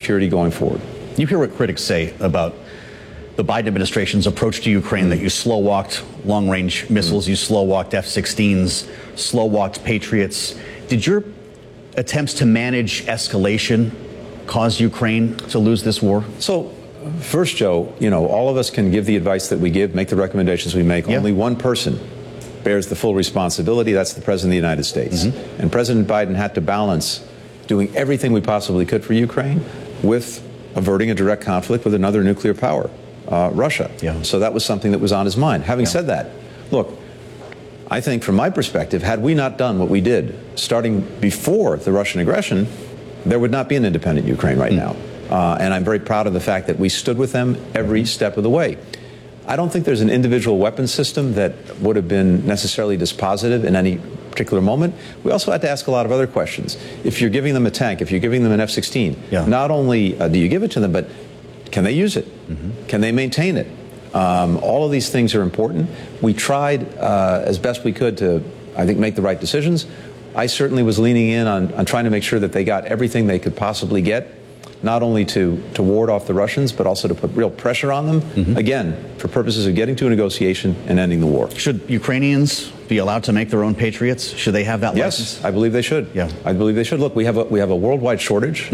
security going forward. You hear what critics say about the Biden administration's approach to Ukraine, that you slow-walked long-range missiles, you slow-walked F-16s, slow-walked Patriots. Did your attempts to manage escalation cause Ukraine to lose this war? So, first, Joe, all of us can give the advice that we give, make the recommendations we make. Yeah. Only one person bears the full responsibility. That's the President of the United States. Mm-hmm. And President Biden had to balance doing everything we possibly could for Ukraine with averting a direct conflict with another nuclear power, Russia. Yeah. So that was something that was on his mind. Having said that, look, I think from my perspective, had we not done what we did starting before the Russian aggression, there would not be an independent Ukraine right now. And I'm very proud of the fact that we stood with them every step of the way. I don't think there's an individual weapon system that would have been necessarily dispositive in any particular moment. We also had to ask a lot of other questions. If you're giving them a tank, if you're giving them an F-16, not only do you give it to them, but can they use it? Mm-hmm. Can they maintain it? All of these things are important. We tried as best we could to, I think, make the right decisions. I certainly was leaning in on trying to make sure that they got everything they could possibly get, not only to ward off the Russians, but also to put real pressure on them, again, for purposes of getting to a negotiation and ending the war. Should Ukrainians be allowed to make their own Patriots? Should they have that license? Yes, I believe they should. Yeah, I believe they should. Look, we have a worldwide shortage.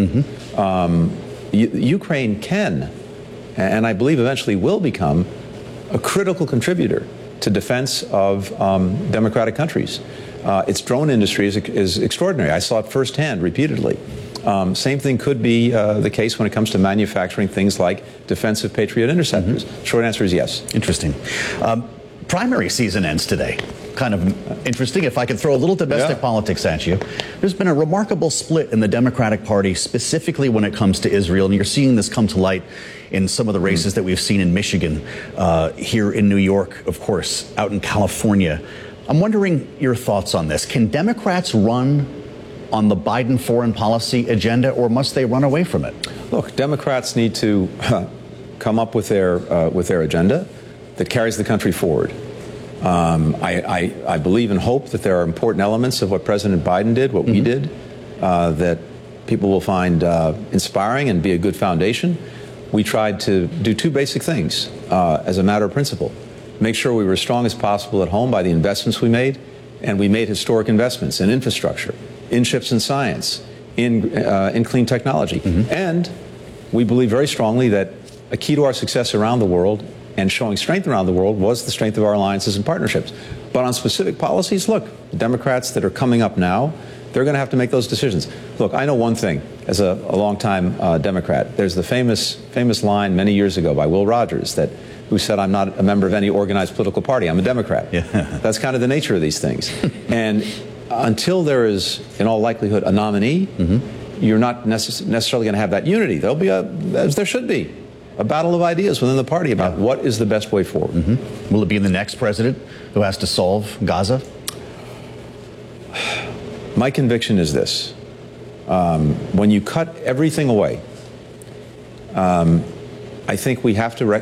Ukraine can, and I believe eventually will become, a critical contributor to defense of democratic countries. Its drone industry is extraordinary. I saw it firsthand repeatedly. Same thing could be the case when it comes to manufacturing things like defensive Patriot interceptors. Short answer is yes. Interesting. Primary season ends today. Kind of interesting. If I could throw a little domestic politics at you, there's been a remarkable split in the Democratic Party, specifically when it comes to Israel. And you're seeing this come to light in some of the races that we've seen in Michigan, here in New York, of course, out in California. I'm wondering your thoughts on this. Can Democrats run on the Biden foreign policy agenda, or must they run away from it? Look, Democrats need to come up with their agenda that carries the country forward. I believe and hope that there are important elements of what President Biden did, what we did, that people will find inspiring and be a good foundation. We tried to do two basic things as a matter of principle. Make sure we were as strong as possible at home by the investments we made, and we made historic investments in infrastructure, in chips and science, in clean technology. And we believe very strongly that a key to our success around the world and showing strength around the world was the strength of our alliances and partnerships. But on specific policies, look, the Democrats that are coming up now, they're going to have to make those decisions. Look, I know one thing as a longtime Democrat. There's the famous line many years ago by Will Rogers who said, "I'm not a member of any organized political party. I'm a Democrat." Yeah. That's kind of the nature of these things. And until there is, in all likelihood, a nominee, you're not necessarily going to have that unity. There'll be as there should be, a battle of ideas within the party about what is the best way forward. Will it be the next president who has to solve Gaza? My conviction is this. When you cut everything away, I think we have to,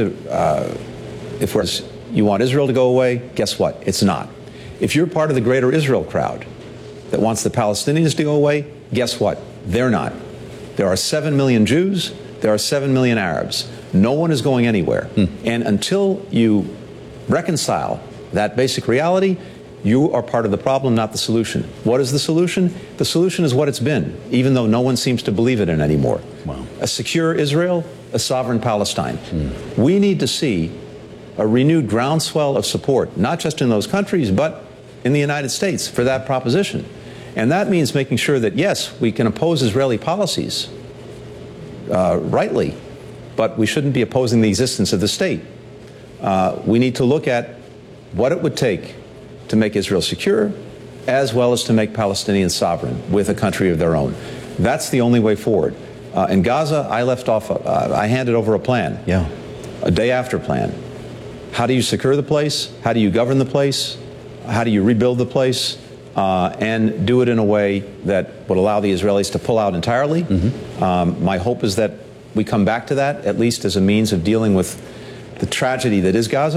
if you want Israel to go away, guess what? It's not. If you're part of the greater Israel crowd that wants the Palestinians to go away, guess what? They're not. There are 7 million Jews. There are 7 million Arabs. No one is going anywhere. And until you reconcile that basic reality, you are part of the problem, not the solution. What is the solution? The solution is what it's been, even though no one seems to believe it in anymore. Wow. A secure Israel, a sovereign Palestine. We need to see a renewed groundswell of support, not just in those countries, but in the United States for that proposition. And that means making sure that, yes, we can oppose Israeli policies rightly, but we shouldn't be opposing the existence of the state. We need to look at what it would take to make Israel secure, as well as to make Palestinians sovereign with a country of their own. That's the only way forward. In Gaza, I handed over a plan, a day after plan. How do you secure the place? How do you govern the place? How do you rebuild the place? And do it in a way that would allow the Israelis to pull out entirely. My hope is that we come back to that, at least as a means of dealing with the tragedy that is Gaza.